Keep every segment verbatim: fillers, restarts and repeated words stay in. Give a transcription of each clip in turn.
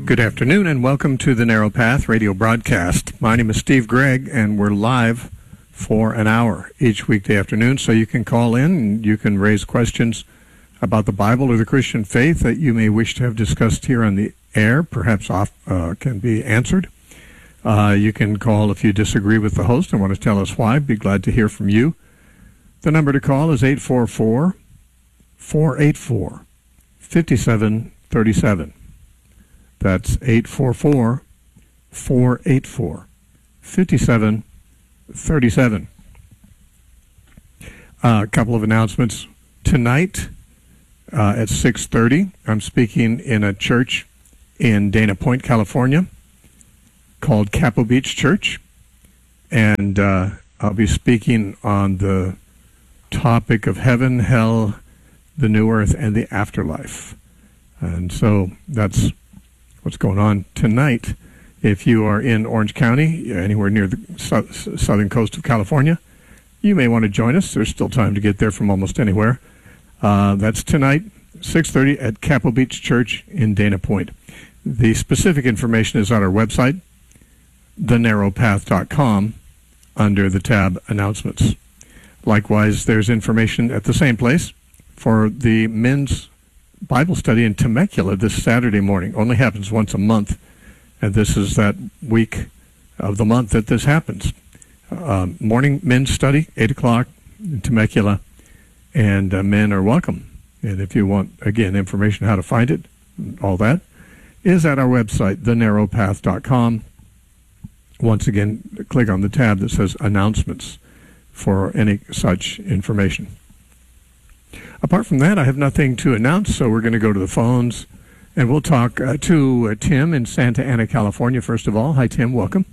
Good afternoon and welcome to the Narrow Path radio broadcast. My name is Steve Gregg and we're live for an hour each weekday afternoon, so you can call in and you can raise questions about the Bible or the Christian faith that you may wish to have discussed here on the air, perhaps off uh, can be answered. Uh, you can call if you disagree with the host and want to tell us why. Be glad to hear from you. The number to call is eight four four, four eight four, five seven three seven. That's eight four four, four eight four, five seven three seven. Uh, a couple of announcements. Tonight uh, at six thirty, I'm speaking in a church in Dana Point, California, called Capo Beach Church. And uh, I'll be speaking on the topic of heaven, hell, the new earth, and the afterlife. And so that's what's going on tonight. If you are in Orange County, anywhere near the so- southern coast of California, you may want to join us. There's still time to get there from almost anywhere. Uh, that's tonight, six thirty at Capo Beach Church in Dana Point. The specific information is on our website, the narrow path dot com, under the tab Announcements. Likewise, there's information at the same place for the men's Bible study in Temecula this Saturday morning. Only happens once a month, and this is that week of the month that this happens. Uh, morning men's study, eight o'clock in Temecula, and uh, men are welcome. And if you want, again, information how to find it, all that, is at our website, the narrow path dot com. Once again, click on the tab that says Announcements for any such information. Apart from that, I have nothing to announce, so we're going to go to the phones, and we'll talk uh, to uh, Tim in Santa Ana, California, first of all. Hi, Tim. Welcome.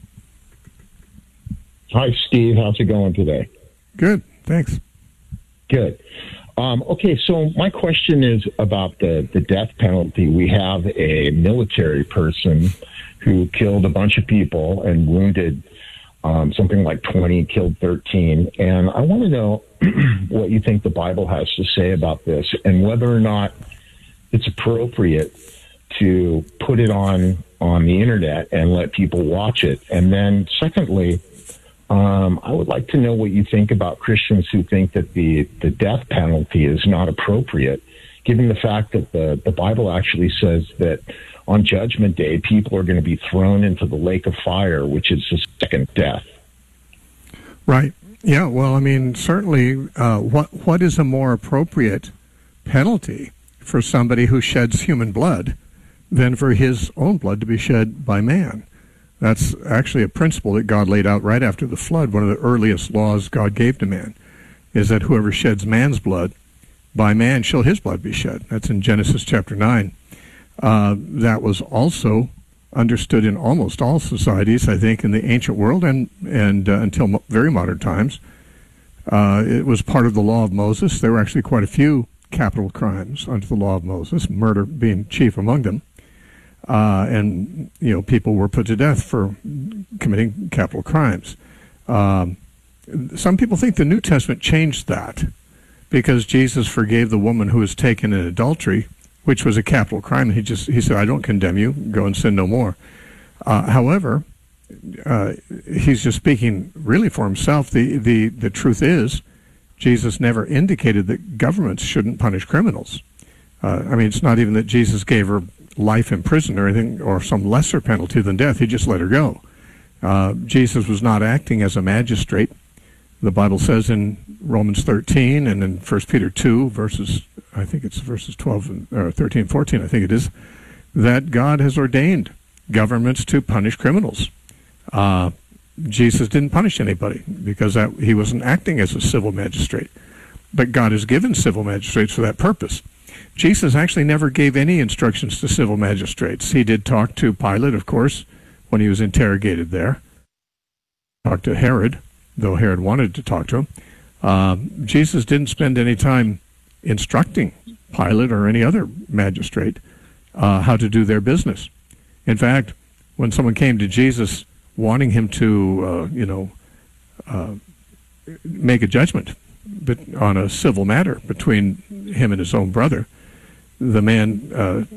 Hi, Steve. How's it going today? Good. Thanks. Good. Um, okay, so my question is about the, the death penalty. We have a military person who killed a bunch of people and wounded um, something like twenty, killed thirteen. And I want to know what you think the Bible has to say about this and whether or not it's appropriate to put it on, on the internet and let people watch it. And then secondly, um, I would like to know what you think about Christians who think that the, the death penalty is not appropriate, given the fact that the, the Bible actually says that on Judgment Day, people are going to be thrown into the lake of fire, which is the second death. Right. Yeah, well, I mean, certainly, uh, what what is a more appropriate penalty for somebody who sheds human blood than for his own blood to be shed by man? That's actually a principle that God laid out right after the flood. One of the earliest laws God gave to man is that whoever sheds man's blood, by man shall his blood be shed. That's in Genesis chapter nine. Uh, that was also understood in almost all societies, I think, in the ancient world and, and uh, until mo- very modern times. Uh, it was part of the law of Moses. There were actually quite a few capital crimes under the law of Moses, murder being chief among them. Uh, and, you know, people were put to death for committing capital crimes. Um, some people think the New Testament changed that because Jesus forgave the woman who was taken in adultery, which was a capital crime. He just he said, I don't condemn you. Go and sin no more. Uh, however, uh, he's just speaking really for himself. The, the, the truth is, Jesus never indicated that governments shouldn't punish criminals. Uh, I mean, it's not even that Jesus gave her life in prison or anything, or some lesser penalty than death. He just let her go. Uh, Jesus was not acting as a magistrate. The Bible says in Romans thirteen and in First Peter two, verses, I think it's verses twelve and or thirteen, fourteen, I think it is, that God has ordained governments to punish criminals. Uh, Jesus didn't punish anybody because that, he wasn't acting as a civil magistrate. But God has given civil magistrates for that purpose. Jesus actually never gave any instructions to civil magistrates. He did talk to Pilate, of course, when he was interrogated there. Talked to Herod, though Herod wanted to talk to him. Uh, Jesus didn't spend any time instructing Pilate or any other magistrate uh, how to do their business. In fact, when someone came to Jesus wanting him to, uh, you know, uh, make a judgment but on a civil matter between him and his own brother, the man uh,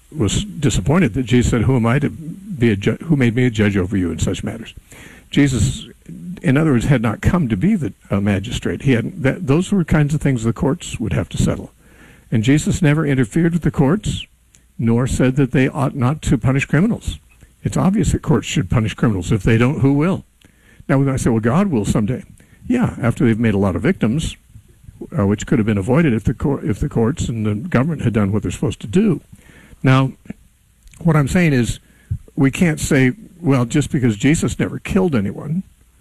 was disappointed that Jesus said, "Who am I to be a ju- who made me a judge over you in such matters?" Jesus, in other words, had not come to be the uh, magistrate. He had that, those were kinds of things the courts would have to settle, and Jesus never interfered with the courts, nor said that they ought not to punish criminals. It's obvious that courts should punish criminals. If they don't, who will? Now we might say, "Well, God will someday." Yeah, after they've made a lot of victims, uh, which could have been avoided if the court, if the courts and the government had done what they're supposed to do. Now, what I'm saying is, we can't say, well, just because Jesus never killed anyone,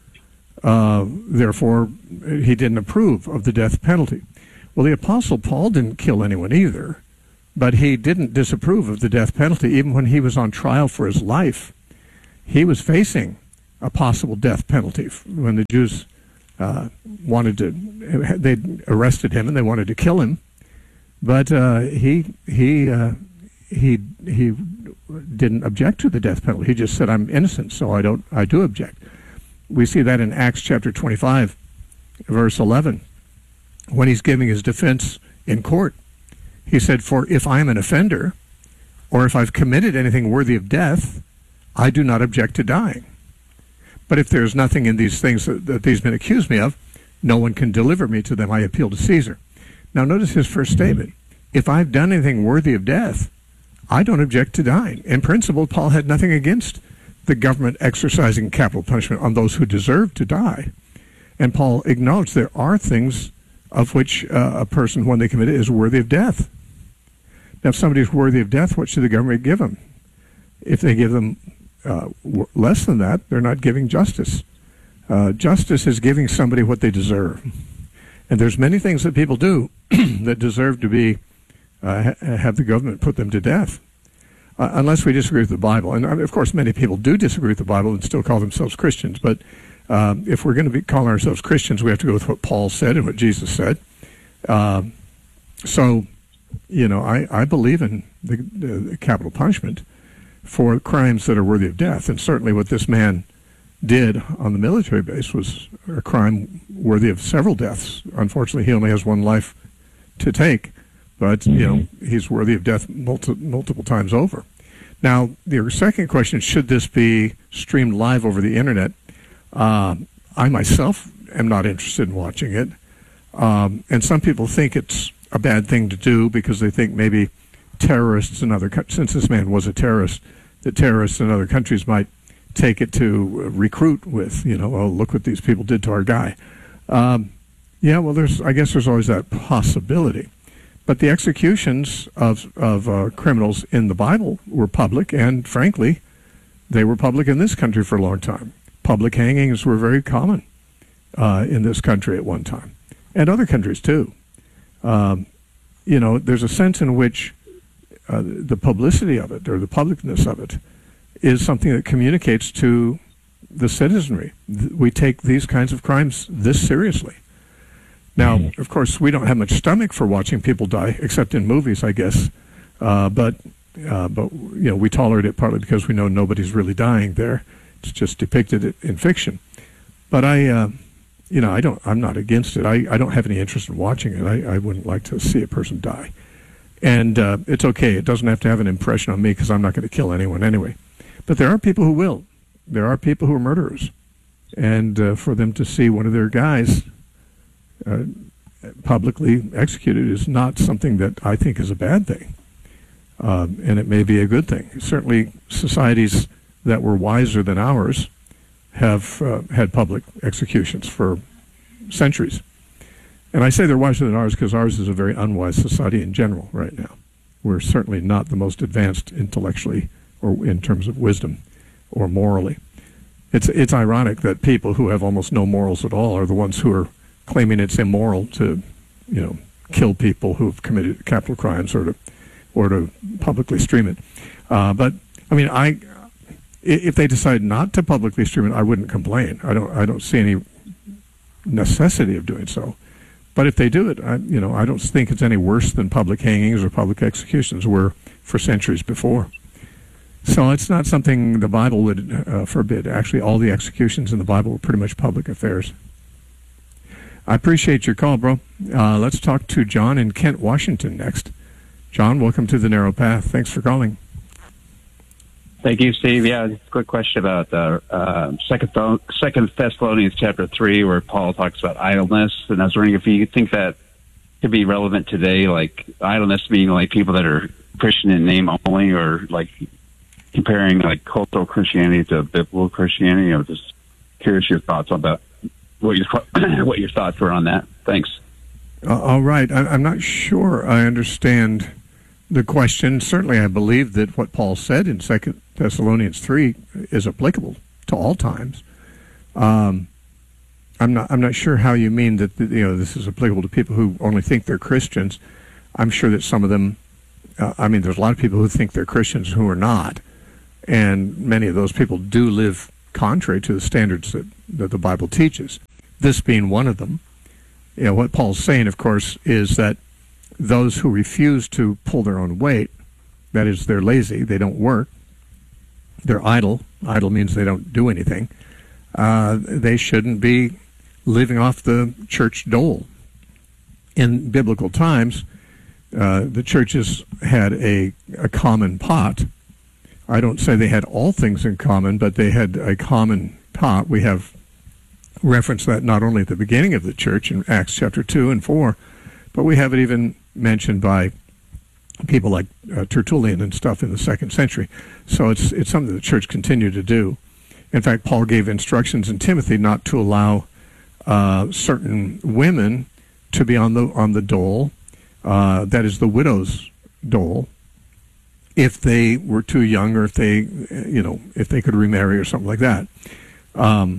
uh, therefore he didn't approve of the death penalty. Well, the Apostle Paul didn't kill anyone either, but he didn't disapprove of the death penalty. Even when he was on trial for his life, he was facing a possible death penalty. When the Jews uh, wanted to, they'd arrested him and they wanted to kill him, but uh, he he uh, he he didn't object to the death penalty. He just said, "I'm innocent, so I don't I do object." We see that in Acts chapter twenty-five, verse eleven, when he's giving his defense in court. He said, "For if I am an offender, or if I've committed anything worthy of death, I do not object to dying. But if there is nothing in these things that, that these men accuse me of, no one can deliver me to them. I appeal to Caesar." Now notice his first statement. If I've done anything worthy of death, I don't object to dying. In principle, Paul had nothing against the government exercising capital punishment on those who deserve to die. And Paul acknowledged there are things of which uh, a person, when they commit it, is worthy of death. Now, if somebody is worthy of death, what should the government give them? If they give them uh, w- less than that, they're not giving justice. Uh, justice is giving somebody what they deserve. And there's many things that people do that deserve to be uh, ha- have the government put them to death, uh, unless we disagree with the Bible. And of course, many people do disagree with the Bible and still call themselves Christians. But uh, if we're going to be calling ourselves Christians, we have to go with what Paul said and what Jesus said. Uh, so, you know, I, I believe in the, the capital punishment for crimes that are worthy of death. And certainly what this man did on the military base was a crime worthy of several deaths. Unfortunately, he only has one life to take, but you know he's worthy of death multi- multiple times over. Now, your second question: should this be streamed live over the internet? Uh, I myself am not interested in watching it, um, and some people think it's a bad thing to do because they think maybe terrorists in other co- since this man was a terrorist, that terrorists in other countries might take it to recruit with, you know, oh, look what these people did to our guy. Um, yeah, well, there's, I guess there's always that possibility. But the executions of, of uh, criminals in the Bible were public, and frankly, they were public in this country for a long time. Public hangings were very common uh, in this country at one time, and other countries too. Um, you know, there's a sense in which uh, the publicity of it, or the publicness of it, is something that communicates to the citizenry. We take these kinds of crimes this seriously. Now, of course, we don't have much stomach for watching people die, except in movies, I guess. Uh, but, uh, but you know, we tolerate it partly because we know nobody's really dying there. It's just depicted in fiction. But I, uh, you know, I don't. I'm not against it. I, I don't have any interest in watching it. I, I wouldn't like to see a person die. And uh, it's okay. It doesn't have to have an impression on me because I'm not going to kill anyone anyway. But there are people who will. There are people who are murderers. And uh, for them to see one of their guys uh, publicly executed is not something that I think is a bad thing. Um, and it may be a good thing. Certainly societies that were wiser than ours have uh, had public executions for centuries. And I say they're wiser than ours because ours is a very unwise society in general right now. We're certainly not the most advanced intellectually or in terms of wisdom or morally. It's it's ironic that people who have almost no morals at all are the ones who are claiming it's immoral to, you know, kill people who have committed capital crimes or to or to publicly stream it. Uh, but I mean, I if they decide not to publicly stream it, I wouldn't complain. I don't I don't see any necessity of doing so. But if they do it, I, you know, I don't think it's any worse than public hangings or public executions were for centuries before. So it's not something the Bible would uh, forbid. Actually, all the executions in the Bible were pretty much public affairs. I appreciate your call, bro. Uh, let's talk to John in Kent, Washington next. John, welcome to the Narrow Path. Thanks for calling. Thank you, Steve. Yeah, quick question about uh, uh, Second Th- Second Thessalonians chapter three, where Paul talks about idleness, and I was wondering if you think that could be relevant today, like idleness being like people that are Christian in name only, or like comparing like cultural Christianity to biblical Christianity. I was just curious your thoughts on that. What your what your thoughts were on that? Thanks. Uh, all right, I, I'm not sure I understand the question. Certainly, I believe that what Paul said in Second Thessalonians three is applicable to all times. Um, I'm not. I'm not sure how you mean that. You know, this is applicable to people who only think they're Christians. I'm sure that some of them. Uh, I mean, there's a lot of people who think they're Christians who are not, and many of those people do live contrary to the standards that, that the Bible teaches. This being one of them. You know, what Paul's saying, of course, is that those who refuse to pull their own weight, that is, they're lazy, they don't work, they're idle. Idle means they don't do anything. Uh, they shouldn't be living off the church dole. In biblical times, uh, the churches had a, a common pot. I don't say they had all things in common, but they had a common pot. We have referenced that not only at the beginning of the church in Acts chapter two and four, but we have it even mentioned by people like uh, Tertullian and stuff in the second century. So it's it's something the church continued to do. In fact, Paul gave instructions in Timothy not to allow uh, certain women to be on the on the dole, uh, that is the widow's dole, if they were too young or if they, you know, if they could remarry or something like that. Um,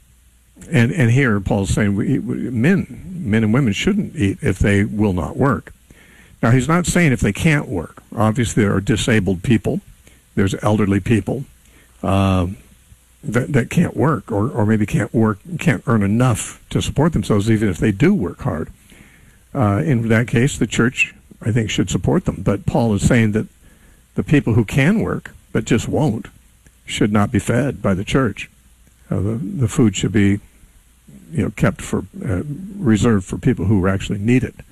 And and here Paul's saying we, we, men, men and women shouldn't eat if they will not work. Now he's not saying if they can't work. Obviously there are disabled people, there's elderly people uh, that that can't work, or or maybe can't work, can't earn enough to support themselves, even if they do work hard. Uh, in that case, the church, I think, should support them. But Paul is saying that the people who can work but just won't should not be fed by the church. Uh, the the food should be, you know, kept for uh, reserved for people who actually need it.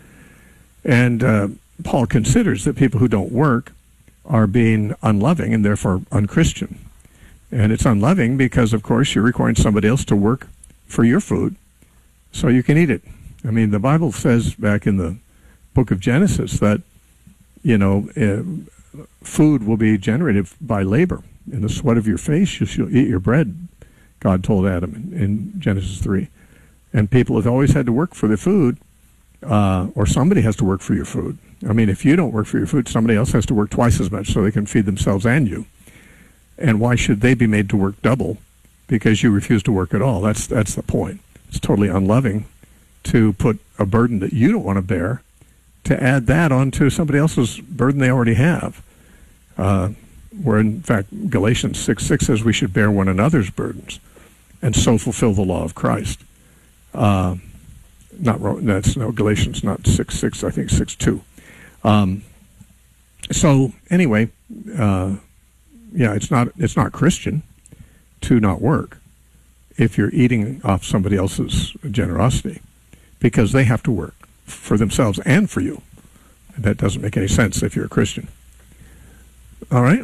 And uh, Paul considers that people who don't work are being unloving and therefore unchristian. And it's unloving because, of course, you're requiring somebody else to work for your food so you can eat it. I mean, the Bible says back in the book of Genesis that, you know, uh, food will be generated by labor. In the sweat of your face you shall eat your bread, God told Adam in, in Genesis three. And people have always had to work for their food, uh, or somebody has to work for your food. I mean, if you don't work for your food, somebody else has to work twice as much so they can feed themselves and you. And why should they be made to work double because you refuse to work at all? That's that's the point. It's totally unloving to put a burden that you don't want to bear, to add that onto somebody else's burden they already have. Uh, where, in fact, Galatians six six says we should bear one another's burdens and so fulfill the law of Christ. Uh, not that's no Galatians, not six six. I think six two. Um, so anyway, uh, yeah, it's not it's not Christian to not work if you're eating off somebody else's generosity, because they have to work for themselves and for you. And that doesn't make any sense if you're a Christian. All right.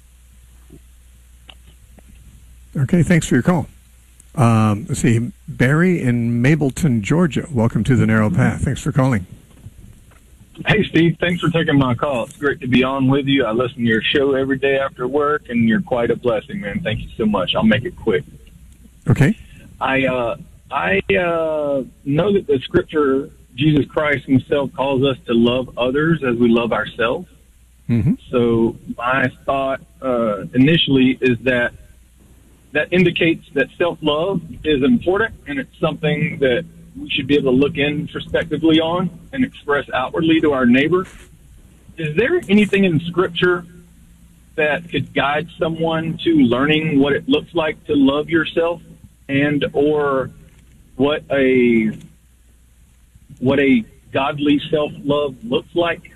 Okay. Thanks for your call. Um, let's see, Barry in Mableton, Georgia. Welcome to the Narrow Path. Thanks for calling. Hey, Steve. Thanks for taking my call. It's great to be on with you. I listen to your show every day after work, and you're quite a blessing, man. Thank you so much. I'll make it quick. Okay. I uh, I uh, know that the Scripture, Jesus Christ himself calls us to love others as we love ourselves. Mm-hmm. So my thought uh, initially is that that indicates that self-love is important, and it's something that we should be able to look introspectively on and express outwardly to our neighbor. Is there anything in Scripture that could guide someone to learning what it looks like to love yourself, and or what a what a godly self-love looks like?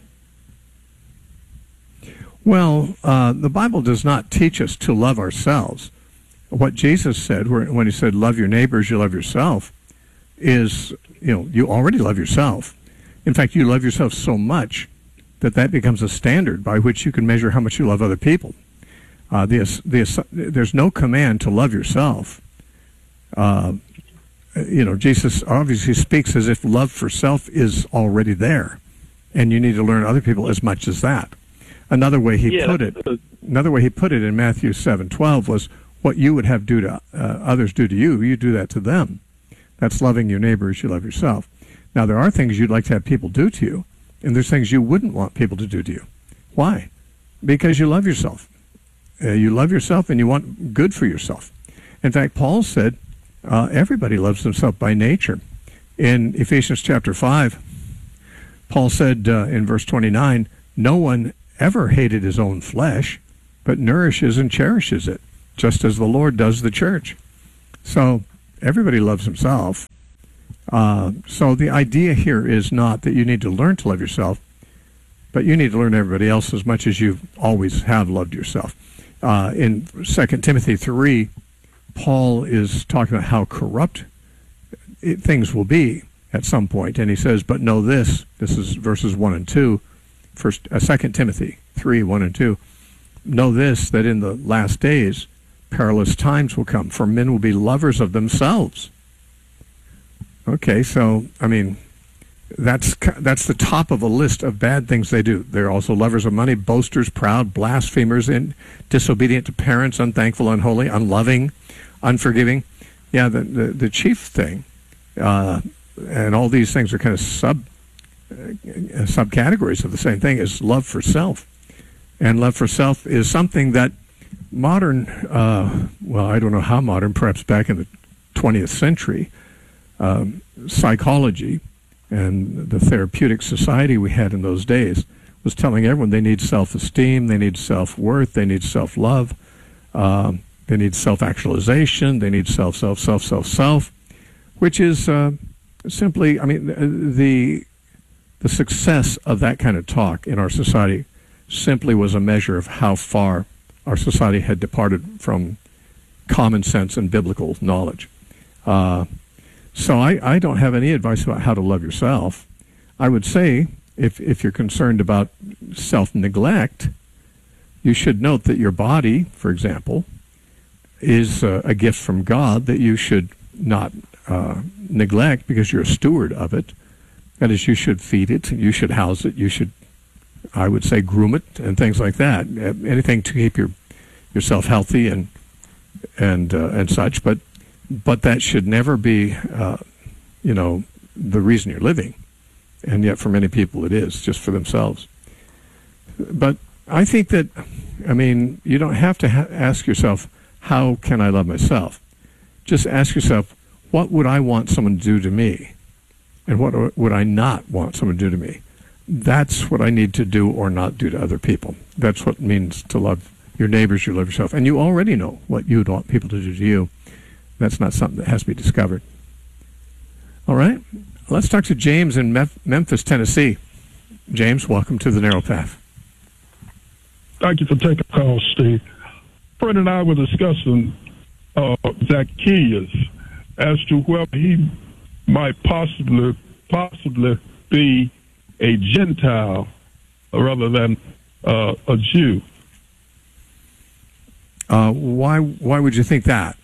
Well, uh, the Bible does not teach us to love ourselves. What Jesus said, when he said, love your neighbors, you love yourself, is, you know, you already love yourself. In fact, you love yourself so much that that becomes a standard by which you can measure how much you love other people. Uh, the, the, there's no command to love yourself. Uh, you know, Jesus obviously speaks as if love for self is already there, and you need to learn other people as much as that. Another way he Yeah, put it, another way he put it in Matthew seven twelve was, what you would have do to uh, others do to you, you do that to them. That's loving your neighbor as you love yourself. Now, there are things you'd like to have people do to you, and there's things you wouldn't want people to do to you. Why? Because you love yourself. Uh, you love yourself, and you want good for yourself. In fact, Paul said, uh, everybody loves himself by nature. In Ephesians chapter five, Paul said uh, in verse twenty-nine, no one ever hated his own flesh, but nourishes and cherishes it, just as the Lord does the church. So everybody loves himself. Uh, so the idea here is not that you need to learn to love yourself, but you need to learn everybody else as much as you always have loved yourself. Uh, in Second Timothy three, Paul is talking about how corrupt it, things will be at some point, and he says, but know this, this is verses one and two, First, uh, Second Timothy three, one and two, know this, that in the last days perilous times will come, for men will be lovers of themselves. Okay, so, I mean, that's that's the top of a list of bad things they do. They're also lovers of money, boasters, proud, blasphemers, in, disobedient to parents, unthankful, unholy, unloving, unforgiving. Yeah, the, the, the chief thing, uh, and all these things are kind of sub uh, subcategories of the same thing, is love for self. And love for self is something that modern, uh, well, I don't know how modern, perhaps back in the twentieth century, um, psychology and the therapeutic society we had in those days was telling everyone they need self-esteem, they need self-worth, they need self-love, um, they need self-actualization, they need self, self, self, self, self, which is uh, simply, I mean, the the success of that kind of talk in our society simply was a measure of how far our society had departed from common sense and biblical knowledge. Uh, so I, I don't have any advice about how to love yourself. I would say, if, if you're concerned about self-neglect, you should note that your body, for example, is uh, a gift from God that you should not uh, neglect because you're a steward of it. That is, you should feed it, you should house it, you should, I would say, groom it and things like that. Anything to keep your yourself healthy and and uh, and such. But but that should never be, uh, you know, the reason you're living. And yet, for many people, it is just for themselves. But I think that, I mean, you don't have to ha- ask yourself, how can I love myself? Just ask yourself, what would I want someone to do to me? And what would I not want someone to do to me? That's what I need to do or not do to other people. That's what it means to love your neighbors, you love yourself. And you already know what you'd want people to do to you. That's not something that has to be discovered. All right? Let's talk to James in Mef- Memphis, Tennessee. James, welcome to The Narrow Path. Thank you for taking the call, Steve. Fred and I were discussing uh, Zacchaeus as to whether he might possibly possibly be a Gentile rather than uh, a Jew. Uh, why? Why would you think that?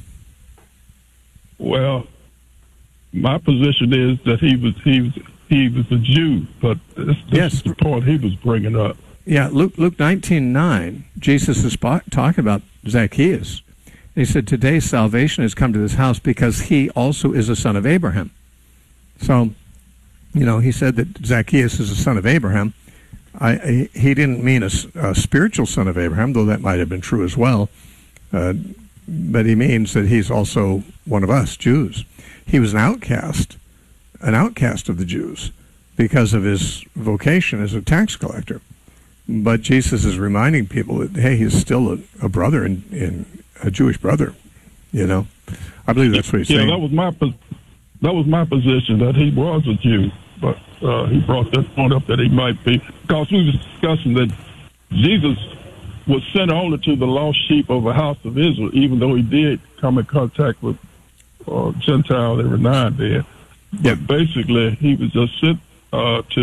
Well, my position is that he was he was he was a Jew, but this, this Yes. is the point he was bringing up. Yeah, Luke Luke nineteen nine. Jesus is spo- talking about Zacchaeus. He said, "Today salvation has come to this house because he also is a son of Abraham." So, you know, he said that Zacchaeus is a son of Abraham. I, I, he didn't mean a, a spiritual son of Abraham, though that might have been true as well. Uh, but he means that he's also one of us, Jews. He was an outcast, an outcast of the Jews because of his vocation as a tax collector. But Jesus is reminding people that, hey, he's still a, a brother, in, in a Jewish brother, you know. I believe that's what he's yeah, saying. that was my pos- that was my position, that he was a Jew. But uh, he brought that point up that he might be, because we were discussing that Jesus was sent only to the lost sheep of the house of Israel, even though he did come in contact with uh, Gentiles every now and then. Yeah. But basically, he was just sent uh, to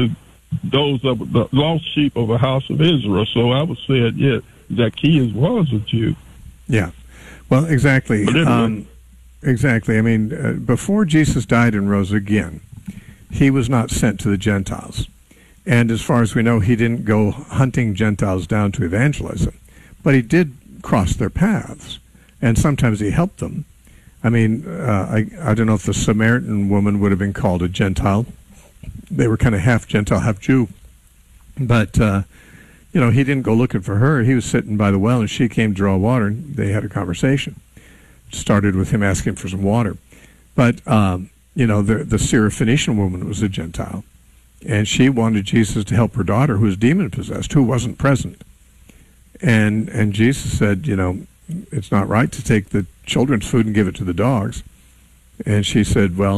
those of the lost sheep of the house of Israel. So I would say, yeah, Zacchaeus was a Jew. Yeah. Well, exactly. But anyway. Um, exactly. I mean, uh, before Jesus died and rose again, he was not sent to the Gentiles. And as far as we know, he didn't go hunting Gentiles down to evangelism. But he did cross their paths, and sometimes he helped them. I mean, uh, I, I don't know if the Samaritan woman would have been called a Gentile. They were kind of half Gentile, half Jew. But, uh, you know, he didn't go looking for her. He was sitting by the well, and she came to draw water, and they had a conversation. It started with him asking for some water. But, um, you know, the, the Syrophoenician woman was a Gentile. And she wanted Jesus to help her daughter, who was demon-possessed, who wasn't present. And and Jesus said, you know, it's not right to take the children's food and give it to the dogs. And she said, well,